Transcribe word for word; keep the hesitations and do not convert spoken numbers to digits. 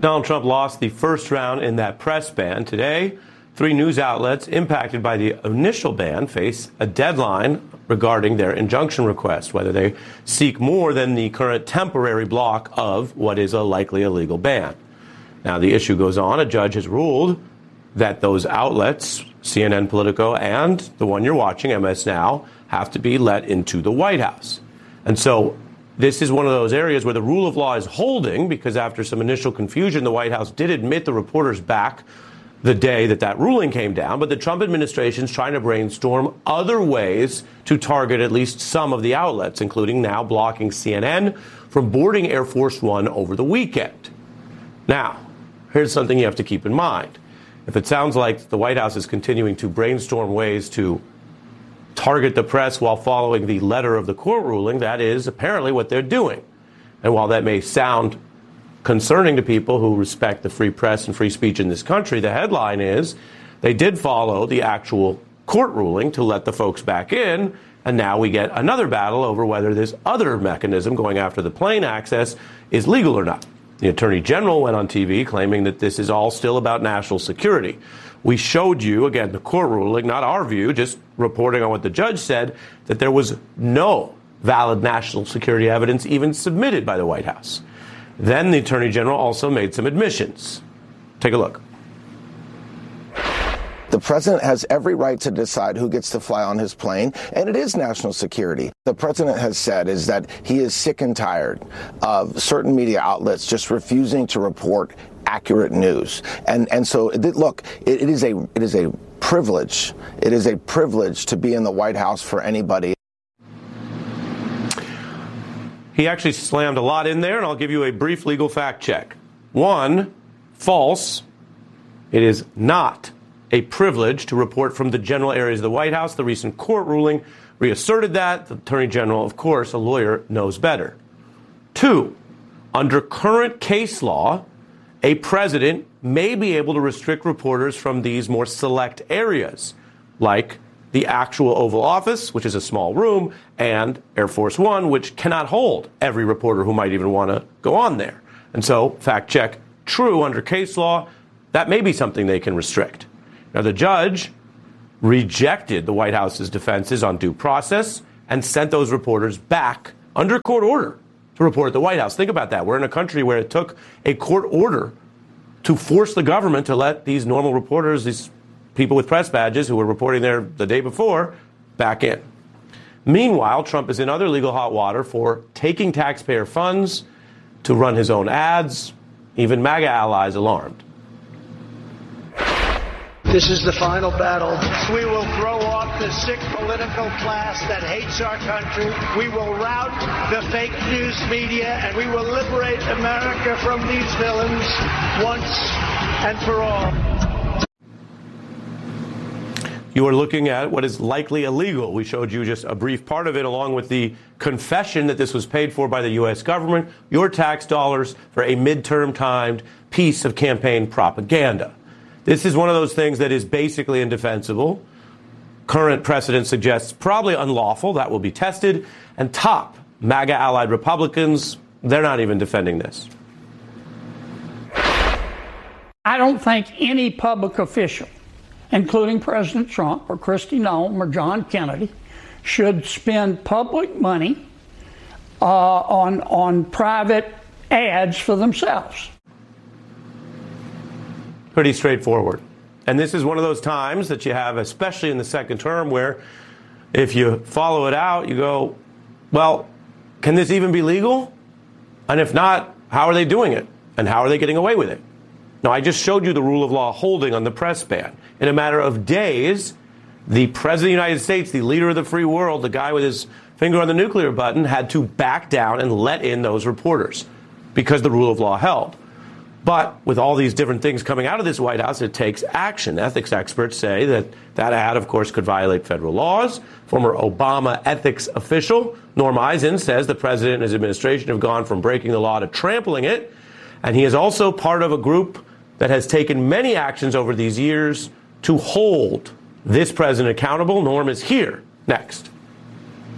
Donald Trump lost the first round in that press ban. Today, three news outlets impacted by the initial ban face a deadline regarding their injunction request, whether they seek more than the current temporary block of what is a likely illegal ban. Now, the issue goes on. A judge has ruled that those outlets, C N N, Politico, and the one you're watching, M S Now, have to be let into the White House. And so this is one of those areas where the rule of law is holding, because after some initial confusion, the White House did admit the reporters back the day that that ruling came down. But the Trump administration is trying to brainstorm other ways to target at least some of the outlets, including now blocking C N N from boarding Air Force One over the weekend. Now, here's something you have to keep in mind. If it sounds like the White House is continuing to brainstorm ways to target the press while following the letter of the court ruling, that is apparently what they're doing. And while that may sound concerning to people who respect the free press and free speech in this country, the headline is they did follow the actual court ruling to let the folks back in, and now we get another battle over whether this other mechanism going after the plane access is legal or not. The Attorney General went on T V claiming that this is all still about national security. We showed you, again, the court ruling, not our view, just reporting on what the judge said, that there was no valid national security evidence even submitted by the White House. Then the Attorney General also made some admissions. Take a look. The president has every right to decide who gets to fly on his plane, and it is national security. The president has said is that he is sick and tired of certain media outlets just refusing to report accurate news. And and so, look, it, it is a it is a privilege. It is a privilege to be in the White House for anybody. He actually slammed a lot in there, and I'll give you a brief legal fact check. One, false. It is not a privilege to report from the general areas of the White House. The recent court ruling reasserted that. The Attorney General, of course, a lawyer, knows better. Two, under current case law, a president may be able to restrict reporters from these more select areas, like the actual Oval Office, which is a small room, and Air Force One, which cannot hold every reporter who might even want to go on there. And so, fact check, true, under case law, that may be something they can restrict. Now, the judge rejected the White House's defenses on due process and sent those reporters back under court order to report at the White House. Think about that. We're in a country where it took a court order to force the government to let these normal reporters, these people with press badges who were reporting there the day before, back in. Meanwhile, Trump is in other legal hot water for taking taxpayer funds to run his own ads, even MAGA allies alarmed. This is the final battle. We will throw off the sick political class that hates our country. We will rout the fake news media, and we will liberate America from these villains once and for all. You are looking at what is likely illegal. We showed you just a brief part of it, along with the confession that this was paid for by the U S government, your tax dollars, for a midterm timed piece of campaign propaganda. This is one of those things that is basically indefensible. Current precedent suggests probably unlawful. That will be tested. And top MAGA allied Republicans, they're not even defending this. I don't think any public official, including President Trump or Kristi Noem or John Kennedy, should spend public money uh, on, on private ads for themselves. Pretty straightforward. And this is one of those times that you have, especially in the second term, where if you follow it out, you go, well, can this even be legal? And if not, how are they doing it? And how are they getting away with it? Now, I just showed you the rule of law holding on the press ban. In a matter of days, the President of the United States, the leader of the free world, the guy with his finger on the nuclear button, had to back down and let in those reporters because the rule of law held. But with all these different things coming out of this White House, it takes action. Ethics experts say that that ad, of course, could violate federal laws. Former Obama ethics official Norm Eisen says the president and his administration have gone from breaking the law to trampling it. And he is also part of a group that has taken many actions over these years to hold this president accountable. Norm is here next.